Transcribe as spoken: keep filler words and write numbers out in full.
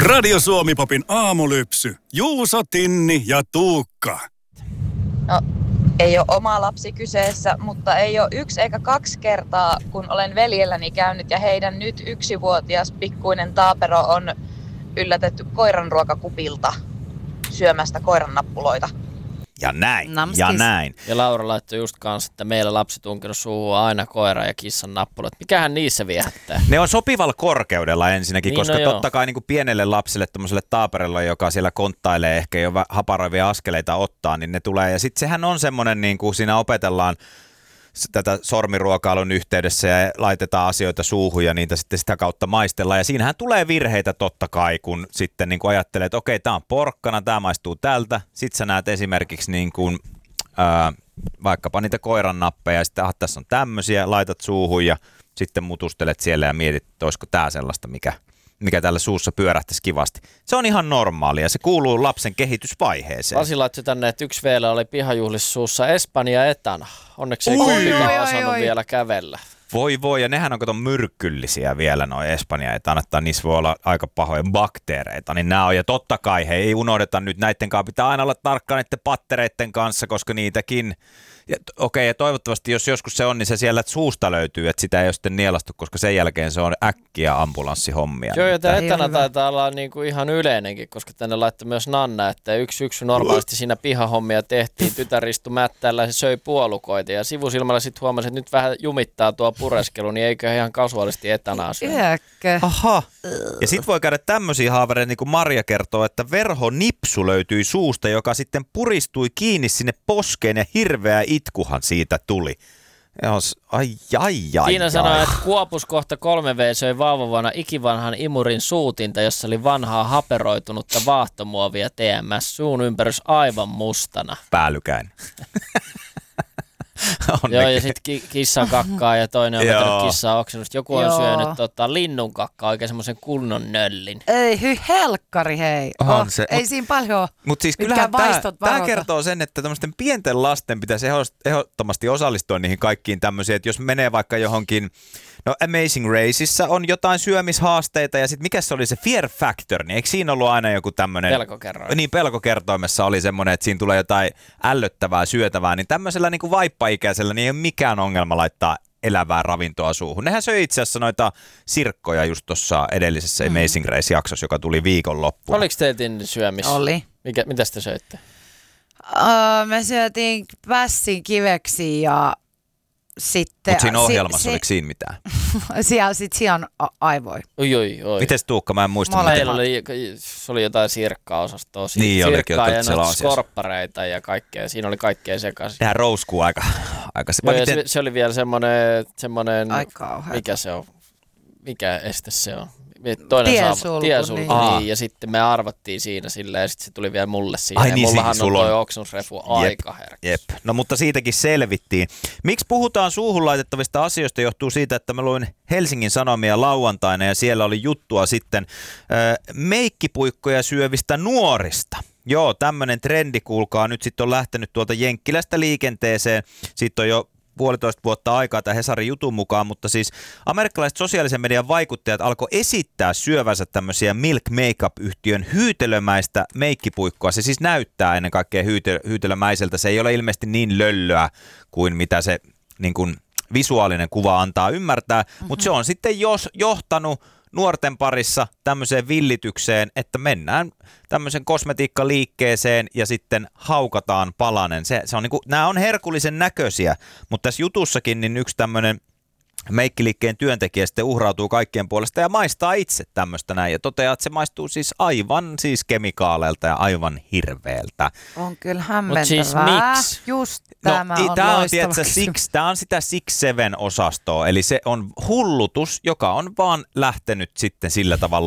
Radio Suomi-popin aamulypsy. Juuso, Tinni ja Tuukka. No, ei ole oma lapsi kyseessä, mutta ei ole yksi eikä kaksi kertaa, kun olen veljelläni käynyt ja heidän nyt yksivuotias pikkuinen taapero on yllätetty koiranruokakupilta syömästä koirannappuloita. Ja näin, Namskis. ja näin. Ja Laura laittoi just kanssa, että meillä lapsi tunkenut suuhun aina koira ja kissan nappulat. Mikähän niissä viehättää? Ne on sopivalla korkeudella ensinnäkin, Niin, koska no totta kai niin kuin pienelle lapselle, tuommoiselle taaperelle, joka siellä konttailee ehkä jo haparoivia askeleita ottaa, niin ne tulee. Ja sitten sehän on semmoinen, niin kuin siinä opetellaan tätä sormiruokailun yhteydessä ja laitetaan asioita suuhun ja niitä sitten sitä kautta maistellaan. Ja siinähän tulee virheitä totta kai, kun sitten niin kuin ajattelee, että okei, tämä on porkkana, tämä maistuu tältä. Sitten sä näet esimerkiksi niin kuin, ää, vaikkapa niitä koiran nappeja ja sitten ah, tässä on tämmöisiä, laitat suuhun ja sitten mutustelet siellä ja mietit, että olisiko tämä sellaista, mikä, mikä täällä suussa pyörähtäisi kivasti. Se on ihan normaalia, se kuuluu lapsen kehitysvaiheeseen. Pasi laittoi tänne, että yksi vielä oli pihajuhlissa suussa Espanja etana. Onneksi ei Ui, kumpikaan oi, oi, osannut oi. vielä kävellä. Voi voi, ja nehän on kato myrkyllisiä vielä, noi Espanja, että annattaa, niissä voi olla aika pahoja bakteereita, niin nämä on, ja totta kai, he ei unohdeta nyt, näiden kanssa pitää aina olla tarkkaan näiden pattereiden kanssa, koska niitäkin, ja, okei, ja toivottavasti, jos joskus se on, niin se siellä suusta löytyy, että sitä ei ole sitten nielastu, koska sen jälkeen se on äkkiä ambulanssihommia. Joo, ja tämä Ei etana ole hyvä. taitaa olla niinku ihan yleinenkin, koska tänne laittoi myös Nanna, että yksi syksy normaalisti siinä pihahommia tehtiin, tytär istui mättäällä ja se söi puolukoita, ja sivusilmällä sitten huomasi, että nyt vähän jumittaa tuo pureskelu, niin eikö ihan kasuaalisti etanaa syö. Yökkö. Aha. Ja sit voi käydä tämmöisiä haavereita, niin kuin Marja kertoo, että verhonipsu löytyi suusta, joka sitten puristui kiinni sinne poskeen ja hirveä itkuhan siitä tuli. Jos, ai, ai, ai, Tiina ai. sanoi, että Kuopus kohta kolme V söi vauvavuonna ikivanhan imurin suutinta, jossa oli vanhaa haperoitunutta vaahtomuovia T M S. Suun ympärys aivan mustana. Päällykäin. Joo, ja sitten ki- kissa kakkaa ja toinen on vetänyt Joo. kissaa oksennusta. Joku on Joo. syönyt tota, linnun kakkaa, oikein semmoisen kunnon nöllin. Ei, hy helkkari hei. On Oh, se, ei mut- siinä paljon. Mutta siis Mitkään kyllähän tämä, vaistot tämä varoita. kertoo sen, että tämmöisten pienten lasten pitäisi eho- ehdottomasti osallistua niihin kaikkiin tämmöisiin, että jos menee vaikka johonkin, no Amazing Raceissa on jotain syömishaasteita ja sitten mikä se oli se Fear Factor, niin eikö siinä ollut aina joku tämmöinen... Pelkokerroin. Niin, pelkokertoimessa oli semmoinen, että siinä tulee jotain ällöttävää syötävää, niin tämmöisellä niin kuin vaippaikäisellä niin ei ole mikään ongelma laittaa elävää ravintoa suuhun. Nehän söi itse asiassa noita sirkkoja just tuossa edellisessä mm. Amazing Race-jaksossa, joka tuli viikonloppuun. Oliko teidän syömis? Oli. Mikä, mitä te söitte? Uh, me syötiin pässin kiveksi ja sitten... Mutta siinä ohjelmassa, si- oliko siinä mitään? Siellä, sit siellä on a- aivoja. Oi, oi, oi. Mites Tuukka, mä en muista. Molemmat. Miten... Meillä oli, se oli jotain sirkkaa-osastoa. Niin olikin, sirkkaa että ja siellä noita on siellä- skorppareita ja kaikkea. Siinä oli kaikkea sekaisin. Tehdään rouskuu aika... aika... Joo, ja miten... se, se oli vielä semmoinen, semmoinen Ai kauheeta. mikä se on, mikä este se on? Toinen Tiesulku, saa, tiesulku, niin. niin. Aa. Ja sitten me arvattiin siinä silleen, ja sitten se tuli vielä mulle siinä. Ai ja niin, mullahan siinä on sulla toi on. oksennusrefu aika herkkä. Jep. No mutta siitäkin selvittiin. Miksi puhutaan suuhun laitettavista asioista johtuu siitä, että mä luin Helsingin Sanomia lauantaina ja siellä oli juttua sitten äh, meikkipuikkoja syövistä nuorista. Joo, tämmöinen trendi, kuulkaa, nyt sitten on lähtenyt tuolta Jenkkilästä liikenteeseen. Siitä on jo puolitoista vuotta aikaa tämä Hesarin jutun mukaan, mutta siis amerikkalaiset sosiaalisen median vaikuttajat alkoi esittää syövänsä tämmöisiä Milk Makeup-yhtiön hyytelömäistä meikkipuikkoa. Se siis näyttää ennen kaikkea hyyte- hyytelömäiseltä. Se ei ole ilmeisesti niin löllöä kuin mitä se niin kuin visuaalinen kuva antaa ymmärtää, mm-hmm. mutta se on sitten jos, johtanut nuorten parissa tämmöiseen villitykseen, että mennään tämmöisen kosmetiikkaliikkeeseen ja sitten haukataan palanen. Se, se on niinku, nämä on herkullisen näköisiä, mutta tässä jutussakin niin yksi tämmöinen meikkiliikkeen työntekijä sitten uhrautuu kaikkien puolesta ja maistaa itse tämmöistä näin ja toteaa, että se maistuu siis aivan siis kemikaaleilta ja aivan hirveältä. On kyllä Mut hämmentävää. siis miksi? Just No, tämä on tämä on, loistava tiedätkö, kysymys. six, tämä on sitä Six Seven osastoa, eli se on hullutus, joka on vaan lähtenyt sitten sillä tavalla